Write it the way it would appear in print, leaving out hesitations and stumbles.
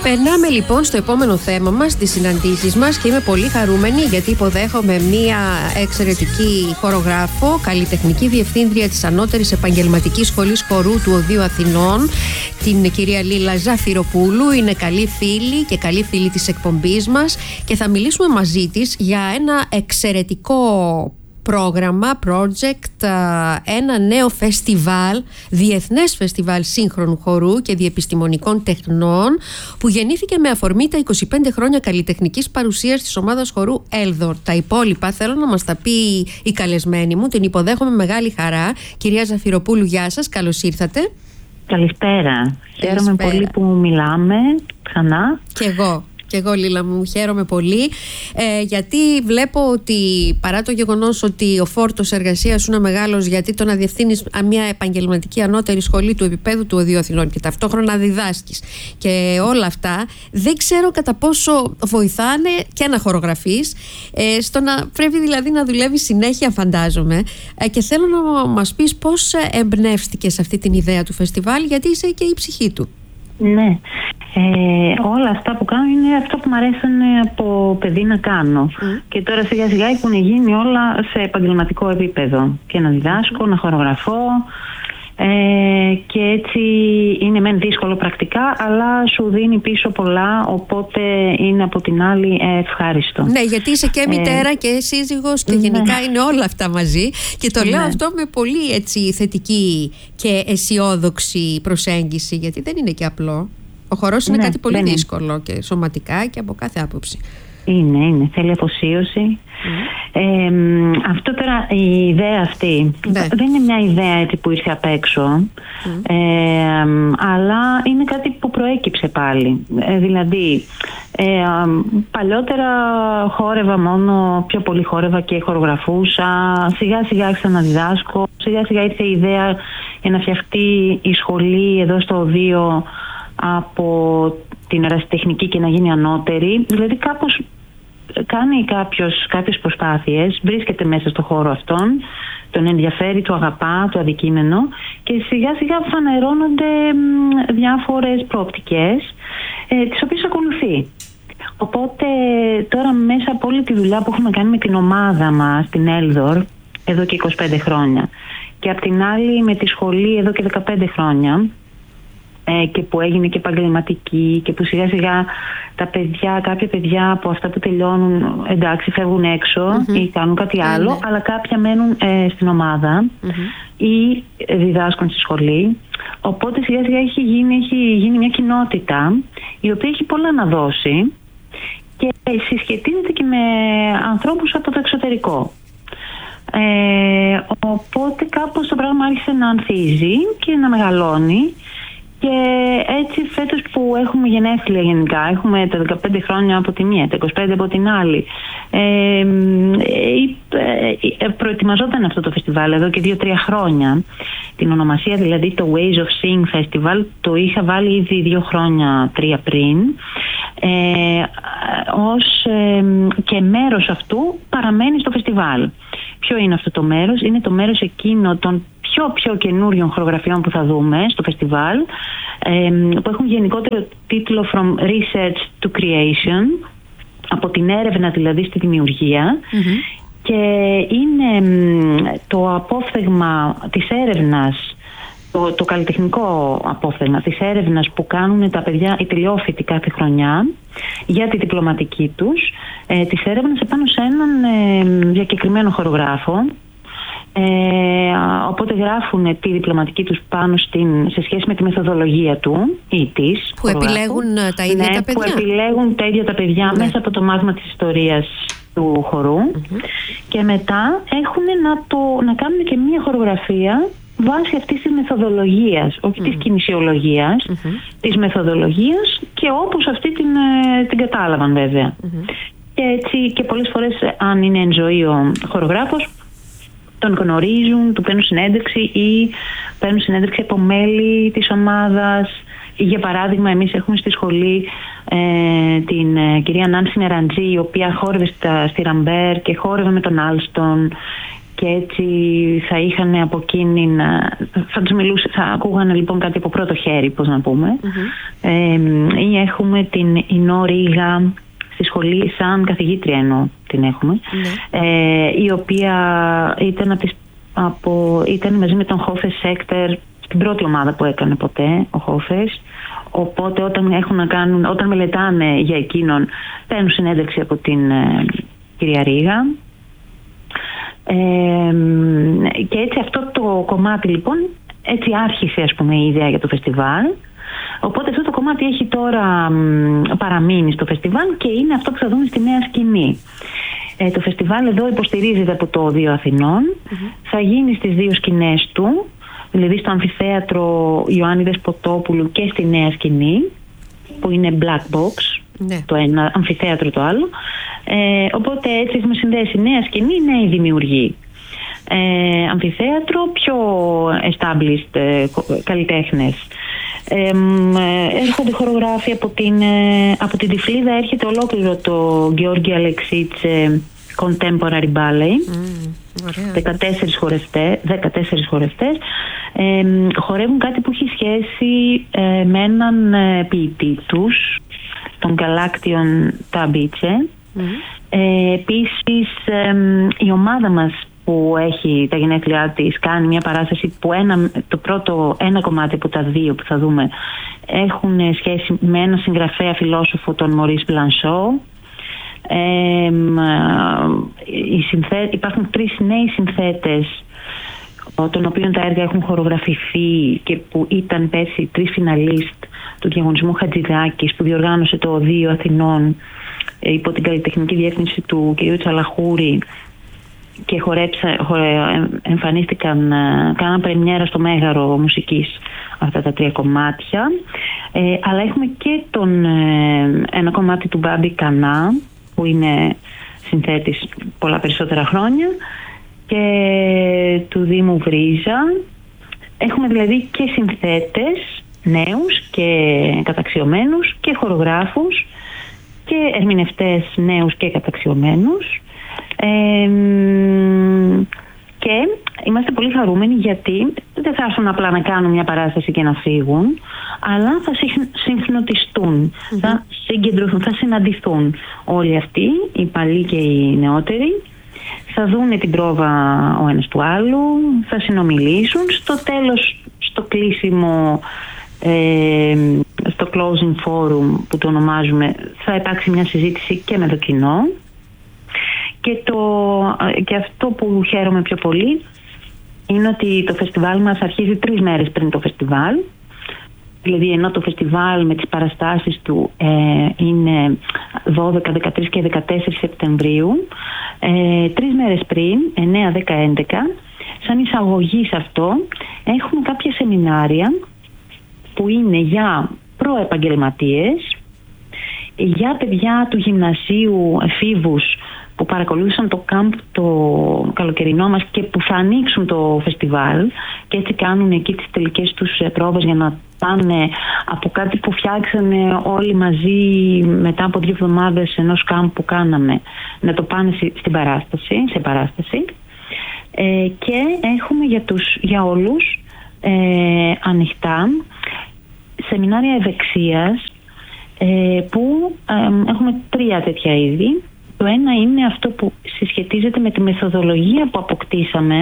Περνάμε λοιπόν στο επόμενο θέμα μας, στις συναντήσεις μας, και είμαι πολύ χαρούμενη γιατί υποδέχομαι μία εξαιρετική χορογράφο, καλλιτεχνική διευθύντρια της Ανώτερης Επαγγελματικής Σχολής Χορού του Οδείου Αθηνών, την κυρία Λίλα Ζαφυροπούλου. Είναι καλή φίλη και καλή φίλη της εκπομπής μας και θα μιλήσουμε μαζί της για ένα εξαιρετικό πρόγραμμα, project, ένα νέο φεστιβάλ, διεθνές φεστιβάλ σύγχρονου χορού και διεπιστημονικών τεχνών, που γεννήθηκε με αφορμή τα 25 χρόνια καλλιτεχνικής παρουσίας της ομάδας χορού Έλδορ. Τα υπόλοιπα θέλω να μας τα πει η καλεσμένη μου, την υποδέχομαι με μεγάλη χαρά. Κυρία Ζαφυροπούλου, γεια σας, καλώς ήρθατε. Καλησπέρα. Χαίρομαι πολύ που μιλάμε ξανά. Και εγώ Λίλα μου, χαίρομαι πολύ, γιατί βλέπω ότι παρά το γεγονός ότι ο φόρτος εργασίας σου είναι μεγάλος, γιατί το να διευθύνεις μια επαγγελματική ανώτερη σχολή του επίπεδου του Οδείου Αθηνών και ταυτόχρονα διδάσκεις και όλα αυτά, δεν ξέρω κατά πόσο βοηθάνε και να χορογραφείς, στο να πρέπει δηλαδή να δουλεύεις συνέχεια, φαντάζομαι, και θέλω να μας πεις πώς εμπνεύστηκες αυτή την ιδέα του φεστιβάλ, γιατί είσαι και η ψυχή του. Ναι, όλα αυτά που κάνω είναι αυτό που μου αρέσανε από παιδί να κάνω. Και τώρα σιγά σιγά έχουν γίνει όλα σε επαγγελματικό επίπεδο. Και να διδάσκω, να χορογραφώ, και έτσι είναι μεν δύσκολο πρακτικά, αλλά σου δίνει πίσω πολλά, οπότε είναι από την άλλη ευχάριστο. Ναι, γιατί είσαι και μητέρα και σύζυγος και γενικά είναι όλα αυτά μαζί, και το λέω αυτό με πολύ έτσι θετική και αισιόδοξη προσέγγιση, γιατί δεν είναι και απλό. Ο χορός είναι κάτι πολύ δύσκολο και σωματικά και από κάθε άποψη. Είναι, θέλει αφοσίωση. Αυτό τώρα, η ιδέα αυτή δεν είναι μια ιδέα έτσι που ήρθε απ' έξω, αλλά είναι κάτι που προέκυψε πάλι. Δηλαδή, παλιότερα χόρευα μόνο, πιο πολύ χόρευα και χορογραφούσα. Σιγά σιγά άρχισα να διδάσκω. Σιγά σιγά ήρθε η ιδέα για να φτιαχτεί η σχολή εδώ στο Οδείο από την ερασιτεχνική και να γίνει ανώτερη. Δηλαδή κάπως κάνει κάποιες προσπάθειες, βρίσκεται μέσα στο χώρο αυτόν, τον ενδιαφέρει, το αγαπά, το αντικείμενο, και σιγά σιγά φανερώνονται διάφορες προοπτικές, τις οποίες ακολουθεί. Οπότε τώρα μέσα από όλη τη δουλειά που έχουμε κάνει με την ομάδα μας, την Έλδορ, εδώ και 25 χρόνια, και απ' την άλλη με τη σχολή εδώ και 15 χρόνια, και που έγινε και επαγγελματική, και που σιγά σιγά κάποια παιδιά από αυτά που τελειώνουν, εντάξει, φεύγουν έξω ή κάνουν κάτι άλλο, αλλά κάποια μένουν στην ομάδα ή διδάσκουν στη σχολή. Οπότε σιγά σιγά έχει γίνει μια κοινότητα η οποία έχει πολλά να δώσει και συσχετίζεται και με ανθρώπους από το εξωτερικό. Οπότε κάπως το πράγμα άρχισε να ανθίζει και να μεγαλώνει. Και έτσι φέτος που έχουμε γενέθλια γενικά, έχουμε τα 15 χρόνια από τη μία, τα 25 από την άλλη, προετοιμαζόταν αυτό το φεστιβάλ εδώ και 2-3 χρόνια. Την ονομασία δηλαδή, το Ways of Seeing Festival, το είχα βάλει ήδη 2 χρόνια, 3 πριν, και μέρος αυτού παραμένει στο φεστιβάλ. Ποιο είναι αυτό το μέρος? Είναι το μέρος εκείνο των πιο καινούριων χορογραφιών που θα δούμε στο φεστιβάλ, που έχουν γενικότερο τίτλο From Research to Creation, από την έρευνα δηλαδή στη δημιουργία, και είναι το απόφθεγμα της έρευνας, το καλλιτεχνικό απόφθεγμα της έρευνας που κάνουν τα παιδιά, οι τελειόφοιτοι, κάθε χρονιά για τη διπλωματική τους, της έρευνας επάνω σε έναν διακεκριμένο χορογράφο. Οπότε γράφουν τη διπλωματική τους πάνω σε σχέση με τη μεθοδολογία του ή της. Που επιλέγουν τα ίδια τα παιδιά. Που επιλέγουν τα ίδια τα παιδιά μέσα από το μάθημα της ιστορίας του χορού. Και μετά έχουν να κάνουν και μία χορογραφία βάσει αυτής της μεθοδολογίας, όχι της κινησιολογίας, της μεθοδολογίας, και όπως αυτή την κατάλαβαν βέβαια. Και έτσι, και πολλές φορές, αν είναι εν ζωή ο χορογράφος, τον γνωρίζουν, του παίρνουν συνέντευξη ή παίρνουν συνέντευξη από μέλη της ομάδας. Για παράδειγμα, εμείς έχουμε στη σχολή την κυρία Νάνση Νεραντζή, η οποία χόρευε στη Ραμπέρ και χόρευε με τον Άλστον, και έτσι θα είχαν από εκείνη θα ακούγανε λοιπόν κάτι από πρώτο χέρι, πώς να πούμε. Ή έχουμε την Ινώ Ρίγα στη σχολή, σαν καθηγήτρια εννοώ την έχουμε, η οποία ήταν μαζί με τον Χόφες Σέκτερ στην πρώτη ομάδα που έκανε ποτέ ο Χόφες. Οπότε όταν μελετάνε για εκείνον, παίρνουν συνέντευξη από την κυρία Ρίγα. Και έτσι αυτό το κομμάτι λοιπόν, έτσι άρχισε ας πούμε η ιδέα για το φεστιβάλ. Οπότε αυτό το κομμάτι έχει τώρα παραμείνει στο φεστιβάλ και είναι αυτό που θα δούμε στη Νέα Σκηνή. Το φεστιβάλ εδώ υποστηρίζεται από το Οδείο Αθηνών. Θα γίνει στις δύο σκηνές του, δηλαδή στο Αμφιθέατρο Ιωάννη Δεσποτόπουλου και στη Νέα Σκηνή, που είναι black box, το ένα αμφιθέατρο το άλλο. Οπότε έτσι έχουμε συνδέσει Νέα Σκηνή, νέοι δημιουργοί. Αμφιθέατρο, πιο established καλλιτέχνες. Έρχονται χορογράφοι από την Τυφλίδα, έρχεται ολόκληρο το Γεώργη Αλεξίτς Contemporary Ballet. 14 χορευτές χορεύουν κάτι που έχει σχέση με έναν ποιητή τους, τον Γκαλάκτιον Ταμπίτσε. Επίσης η ομάδα μας που έχει τα γενέθλιά της κάνει μια παράσταση που ένα κομμάτι από τα δύο που θα δούμε έχουν σχέση με ένα συγγραφέα φιλόσοφο, τον Μωρίς Μπλανσό. Υπάρχουν 3 νέοι συνθέτες των οποίων τα έργα έχουν χορογραφηθεί και που ήταν πέρσι 3 φιναλίστ του διαγωνισμού Χατζηδάκης που διοργάνωσε το Οδείο Αθηνών υπό την καλλιτεχνική διεύθυνση του κ. Τσαλαχούρη και εμφανίστηκαν, κάναν πρεμιέρα στο Μέγαρο Μουσικής αυτά τα 3 κομμάτια. Αλλά έχουμε και ένα κομμάτι του Μπάμπη Κανά που είναι συνθέτης πολλά περισσότερα χρόνια και του Δήμου Βρίζα. Έχουμε δηλαδή και συνθέτες νέους και καταξιωμένους και χορογράφους και ερμηνευτές νέους και καταξιωμένους. Και είμαστε πολύ χαρούμενοι γιατί δεν θα έρθουν απλά να κάνουν μια παράσταση και να φύγουν, αλλά θα συγχρονιστούν, θα συγκεντρωθούν, θα συναντηθούν όλοι αυτοί, οι παλιοί και οι νεότεροι, θα δούνε την πρόβα ο ένας του άλλου, θα συνομιλήσουν, στο τέλος, στο κλείσιμο, στο closing forum που το ονομάζουμε, θα υπάρξει μια συζήτηση και με το κοινό. Και αυτό που χαίρομαι πιο πολύ είναι ότι το φεστιβάλ μας αρχίζει 3 μέρες πριν το φεστιβάλ. Δηλαδή ενώ το φεστιβάλ με τις παραστάσεις του είναι 12, 13 και 14 Σεπτεμβρίου, 3 μέρες πριν, 9, 10, 11, σαν εισαγωγή σε αυτό, έχουμε κάποια σεμινάρια που είναι για προεπαγγελματίες, για παιδιά του γυμνασίου, εφήβους που παρακολούθησαν το κάμπ το καλοκαιρινό μας και που θα ανοίξουν το φεστιβάλ και έτσι κάνουν εκεί τις τελικές τους πρόβες για να πάνε από κάτι που φτιάξανε όλοι μαζί μετά από 2 εβδομάδες ενός κάμπ που κάναμε να το πάνε σε παράσταση. Και έχουμε για όλους ανοιχτά σεμινάρια ευεξίας που έχουμε 3 τέτοια είδη. Το ένα είναι αυτό που συσχετίζεται με τη μεθοδολογία που αποκτήσαμε